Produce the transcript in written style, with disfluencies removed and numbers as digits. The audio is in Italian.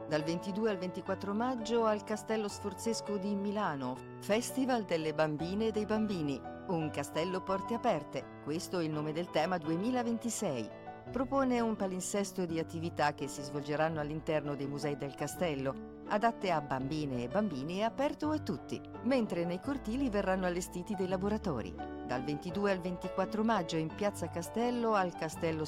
Dal 22 al 24 maggio al Castello Sforzesco di Milano, Festival delle Bambine e dei Bambini. Un castello porte aperte, questo è il nome del tema 2026. Propone un palinsesto di attività che si svolgeranno all'interno dei musei del castello, adatte a bambine e bambini e aperto a tutti, mentre nei cortili verranno allestiti dei laboratori. Dal 22 al 24 maggio in Piazza Castello al Castello